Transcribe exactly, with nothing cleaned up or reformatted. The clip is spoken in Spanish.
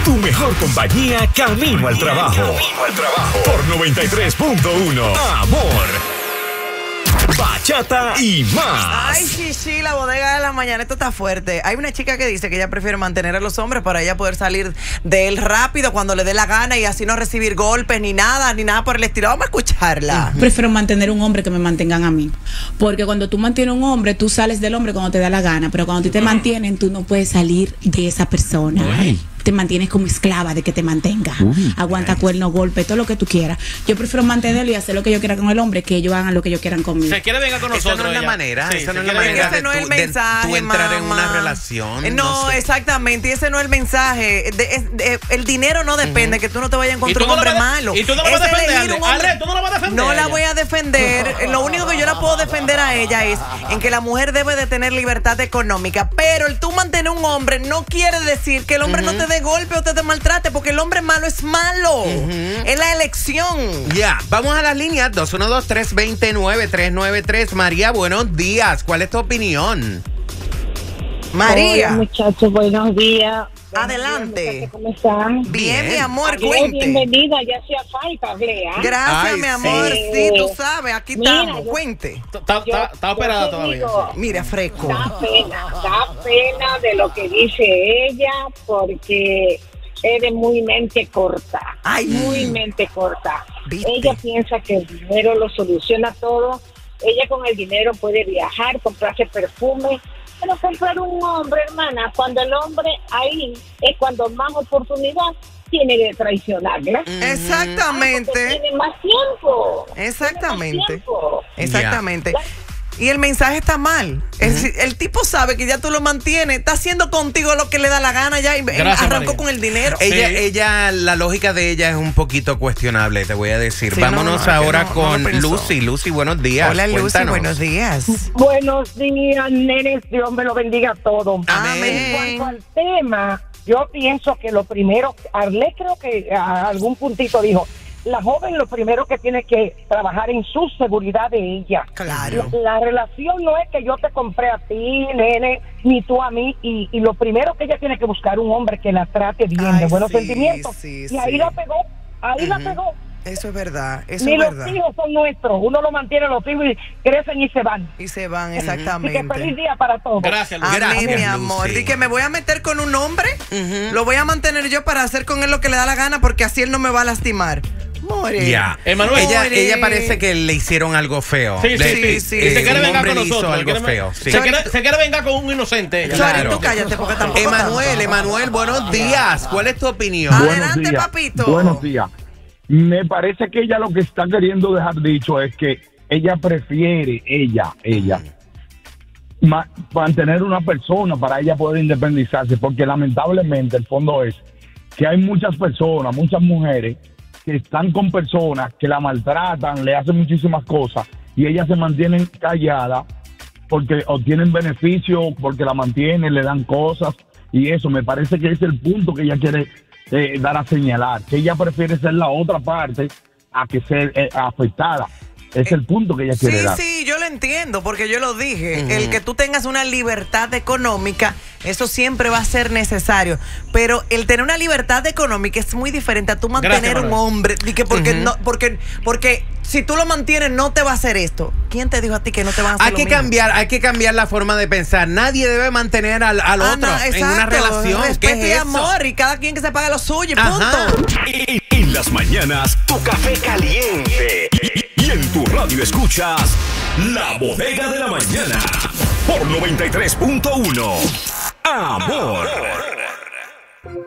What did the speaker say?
Tu mejor compañía camino al trabajo. Camino al trabajo. Por noventa y tres punto uno. Amor. Bachata y más. Ay, sí, sí, la bodega de la mañana, esto está fuerte. Hay una chica que dice que ella prefiere mantener a los hombres para ella poder salir de él rápido cuando le dé la gana y así no recibir golpes ni nada, ni nada por el estilo. Vamos a escucharla. Prefiero mantener un hombre que me mantengan a mí. Porque cuando tú mantienes un hombre, tú sales del hombre cuando te da la gana. Pero cuando te mantienen, tú no puedes salir de esa persona. Uy. Te mantienes como esclava de que te mantenga. Uy, aguanta ay. cuerno, golpe, todo lo que tú quieras. Yo prefiero mantenerlo y hacer lo que yo quiera con el hombre, que ellos hagan lo que ellos quieran conmigo. Se quiere venir con nosotros. Esa no es la ella. manera. Sí, esa no es la manera ese de, no es tu, el mensaje, de tú entrar mamá. en una relación. No, no sé. exactamente. Y ese no es el mensaje. De, es, de, el dinero no depende, uh-huh. que tú no te vayas a encontrar un no hombre de, malo. Y tú no lo vas a defender. Hombre, Ale, tú no lo vas a defender. No la voy a defender. Lo único que yo la puedo defender a ella es en que la mujer debe de tener libertad económica. Pero el tú mantener un hombre no quiere decir que el hombre uh-huh. no te dé golpe o te, te maltrate, porque el hombre malo es malo. Uh-huh. Es la elección. Ya, yeah. Vamos a las líneas dos uno dos, tres dos nueve, tres nueve tres. María, buenos días. ¿Cuál es tu opinión? María. Hola, muchachos, buenos días. Adelante. Buenos días, ¿cómo están? Bien, Bien. mi amor, Aglé, cuente. Bienvenida, ya hacía falta, Aglé. ¿eh? Gracias, Ay, mi amor. sí. Sí, tú sabes, aquí Mira, estamos. yo, cuente. Está operada todavía. Digo, mira, fresco. Da pena, da pena de lo que dice ella, porque eres muy mente corta. Ay. Muy mente corta. ¿Viste? Ella piensa que el dinero lo soluciona todo. Ella con el dinero puede viajar, comprarse perfume. Pero comprar un hombre, hermana, cuando el hombre ahí es cuando más oportunidad tiene de traicionarla. Exactamente. Ah, tiene más tiempo. Exactamente. Tiene más tiempo. Exactamente. Yeah. Y el mensaje está mal. El, uh-huh. el tipo sabe que ya tú lo mantienes, está haciendo contigo lo que le da la gana ya y Gracias, arrancó María. con el dinero. Ella, sí. ella, la lógica de ella es un poquito cuestionable, te voy a decir. Sí, Vámonos no, no, ahora no, con no Lucy. Lucy, buenos días. Hola, Lucy, Cuéntanos. buenos días. Buenos días, nenes. Dios me lo bendiga a todos. Amén. En cuanto al tema, yo pienso que lo primero, Arlé creo que a algún puntito dijo, la joven lo primero que tiene que trabajar en su seguridad de ella. Claro. La, la relación no es que yo te compré a ti, nene, ni tú a mí, y, y lo primero que ella tiene que buscar un hombre que la trate bien, Ay, de buenos sí, sentimientos. Sí, y sí. ahí la pegó, ahí uh-huh. la pegó. Eso es verdad, eso Ni es los verdad. hijos son nuestros, uno los mantiene, los hijos y crecen y se van. Y se van, exactamente. Así que feliz día para todos. Gracias, Lucy. Amén, Gracias, mi amor. Lucy. Y que me voy a meter con un hombre, uh-huh. lo voy a mantener yo para hacer con él lo que le da la gana, porque así él no me va a lastimar. More. Ya, Emanuel. Ella, ella parece que le hicieron algo feo. Sí, sí, le, sí. sí. Y se quiere un vengar hombre con le hizo nosotros. algo Se quiere, feo. Sí. se, quiere, se quiere vengar con un inocente. Ella. Chori, Claro. tú cállate porque tampoco Emanuel, tanto. Emanuel, buenos días. ¿Cuál es tu opinión? Adelante, Buenos días. papito. Buenos días. Me parece que ella lo que está queriendo dejar dicho es que ella prefiere, ella, ella, ma- mantener una persona para ella poder independizarse, porque lamentablemente el fondo es que hay muchas personas, muchas mujeres que están con personas que la maltratan, le hacen muchísimas cosas y ellas se mantienen calladas porque obtienen beneficios, porque la mantienen, le dan cosas y eso. Me parece que es el punto que ella quiere eh, dar a señalar, que ella prefiere ser la otra parte a que ser eh, afectada. Es el punto que ella quiere sí, dar. Sí, sí, yo lo entiendo, porque yo lo dije. Uh-huh. El que tú tengas una libertad económica, eso siempre va a ser necesario. Pero el tener una libertad económica es muy diferente a tú mantener Gracias, un Manuel. hombre. Y que porque, Uh-huh. no, porque, porque si tú lo mantienes, no te va a hacer esto. ¿Quién te dijo a ti que no te van a hacer Hay lo que mismo? cambiar, hay que cambiar la forma de pensar. Nadie debe mantener al, al Ah, otro no, en exacto, una relación. Respeto ¿Qué y es eso? amor, y cada quien que se pague lo suyo, y Ajá. punto. Y, y en las mañanas, tu café caliente. Y, y en tu radio escuchas La Bodega de la Mañana. Por noventa y tres punto uno. Amor.